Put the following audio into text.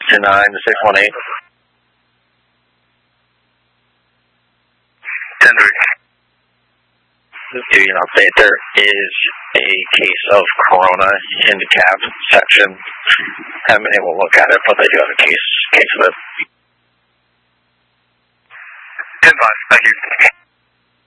29-618. 10-3. Give you an update. There is a case of corona in the cab section. Haven't been able to look at it, but they do have a case of it. 10-5. Thank you.